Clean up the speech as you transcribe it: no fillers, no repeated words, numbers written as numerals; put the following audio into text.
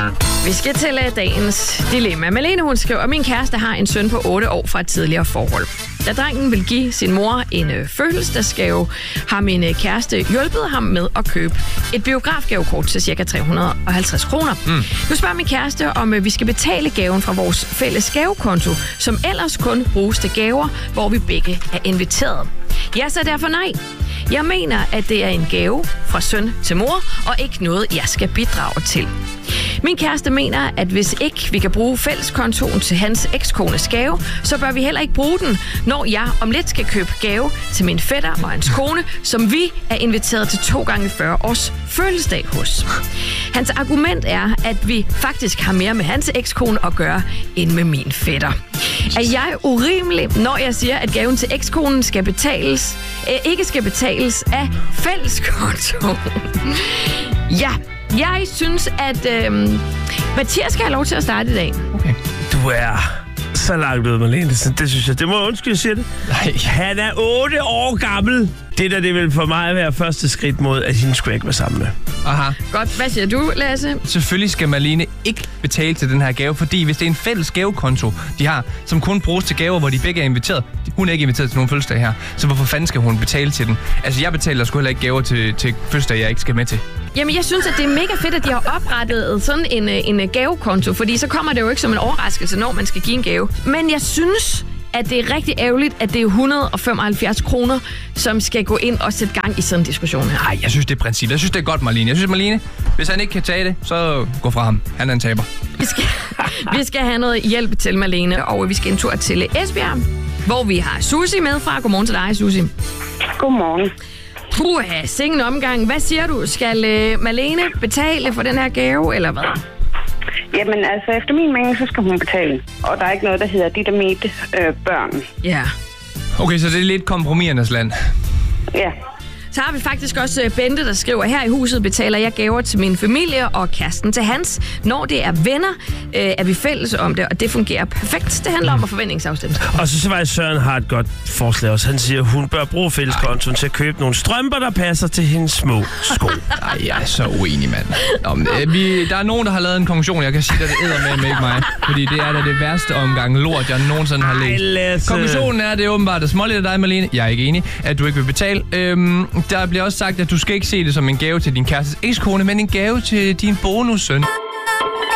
Vi skal til dagens dilemma. Malene, hun skriver, min kæreste har en søn på 8 år fra et tidligere forhold. Da drengen vil give sin mor en fødselsdagsgave, har min kæreste hjulpet ham med at købe et biografgavekort til ca. 350 kroner. Nu spørger min kæreste, om vi skal betale gaven fra vores fælles gavekonto, som ellers kun bruges til gaver, hvor vi begge er inviteret. Jeg sagde derfor nej. Jeg mener, at det er en gave fra søn til mor, og ikke noget, jeg skal bidrage til. Min kæreste mener, at hvis ikke vi kan bruge fælleskontoen til hans ekskones gave, så bør vi heller ikke bruge den, når jeg om lidt skal købe gave til min fætter og hans kone, som vi er inviteret til 2 gange 40 års fødselsdag hos. Hans argument er, at vi faktisk har mere med hans ekskone at gøre, end med min fætter. Er jeg urimelig, når jeg siger, at gaven til ekskonen ikke skal betales af fælleskontoen? Ja. Jeg synes, at Mathias skal have lov til at starte i dag. Okay. Du er så langt ud, Malene. Det synes jeg. Det må jeg undskylde, siger det. Nej. Han er 8 år gammel. Det vil for mig være første skridt mod, at hende skulle ikke være sammen med. Aha. Godt. Hvad siger du, Lasse? Selvfølgelig skal Malene ikke betale til den her gave, fordi hvis det er en fælles gavekonto, de har, som kun bruges til gaver, hvor de begge er inviteret. Hun er ikke inviteret til nogen fødselsdag her, så hvorfor fanden skal hun betale til den? Altså, jeg betaler sgu heller ikke gaver til fødselsdag, jeg ikke skal med til. Jamen, jeg synes, at det er mega fedt, at de har oprettet sådan en gavekonto, fordi så kommer det jo ikke som en overraskelse, når man skal give en gave. Men jeg synes, at det er rigtig ærgerligt, at det er 175 kroner, som skal gå ind og sætte gang i sådan en diskussion her. Nej, jeg synes, det er princippet. Jeg synes, det er godt, Marlene. Jeg synes, Marlene, hvis han ikke kan tage det, så gå fra ham. Han er en taber. Vi skal have noget hjælp til Malene, og vi skal en tur til Esbjerg, hvor vi har Susie med fra. Godmorgen til dig, Susie. Godmorgen. Puha, sikken omgang. Hvad siger du? Skal Malene betale for den her gave, eller hvad? Jamen altså, efter min mening, så skal hun betale. Og der er ikke noget, der hedder dit og mit børn. Ja. Okay, så det er lidt kompromisernes land. Ja. Så har vi faktisk også Bente, der skriver, her i huset betaler jeg gaver til min familie og kæresten til hans. Når det er venner, er vi fælles om det, og det fungerer perfekt. Det handler om at forventningsafstemme. Og så var Søren har et godt forslag også. Han siger, at hun bør bruge fælleskontoen til at købe nogle strømper, der passer til hendes små sko. Ej, jeg er så uenig, mand. Der er nogen, der har lavet en konklusion. Jeg kan sige, at det æder med ikke mig. Fordi det er da det værste omgang lort, jeg nogensinde har læst. Konklusionen er, at det er åbenbart småligt af dig, Malene. Jeg er ikke enig, at du ikke vil betale. Der bliver også sagt, at du skal ikke se det som en gave til din kærestes ekskone, men en gave til din bonussøn.